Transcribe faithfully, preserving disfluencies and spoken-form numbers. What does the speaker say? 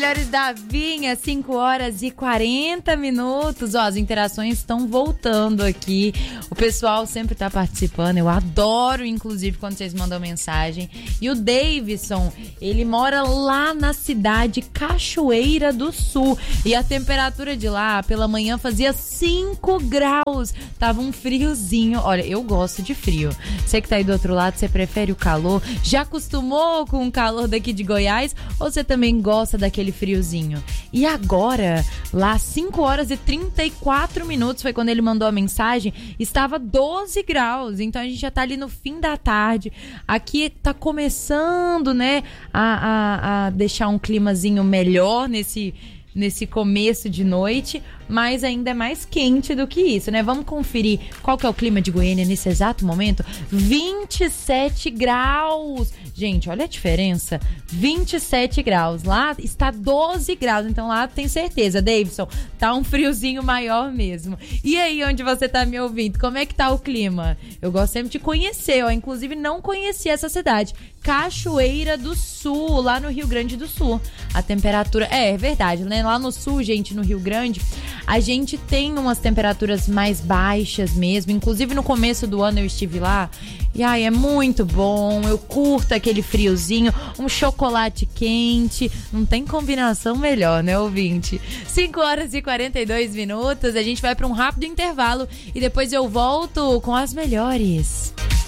Melhores da Vinha, cinco horas e quarenta minutos. Ó, as interações estão voltando aqui. O pessoal sempre tá participando. Eu adoro, inclusive, quando vocês mandam mensagem. E o Davidson, ele mora lá na cidade Cachoeira do Sul. E a temperatura de lá, pela manhã, fazia cinco graus. Tava um friozinho. Olha, eu gosto de frio. Você que tá aí do outro lado, você prefere o calor? Já acostumou com o calor daqui de Goiás? Ou você também gosta daquele friozinho? E agora, lá cinco horas e trinta e quatro minutos foi quando ele mandou a mensagem, estava doze graus, então a gente já tá ali no fim da tarde. Aqui tá começando, né, a, a, a deixar um climazinho melhor nesse nesse começo de noite, mas ainda é mais quente do que isso, né? Vamos conferir qual que é o clima de Goiânia nesse exato momento. vinte e sete graus. Gente, olha a diferença. vinte e sete graus. Lá está doze graus, então lá tem certeza, Davidson, tá um friozinho maior mesmo. E aí, onde você tá me ouvindo? Como é que tá o clima? Eu gosto sempre de conhecer, ó. Inclusive, não conheci essa cidade. Cachoeira do Sul, lá no Rio Grande do Sul. A temperatura... É, é verdade, né? Lá no sul, gente, no Rio Grande, a gente tem umas temperaturas mais baixas mesmo. Inclusive, no começo do ano eu estive lá. E ai, é muito bom. Eu curto aquele friozinho, um chocolate quente. Não tem combinação melhor, né, ouvinte? cinco horas e quarenta e dois minutos. A gente vai para um rápido intervalo e depois eu volto com as melhores.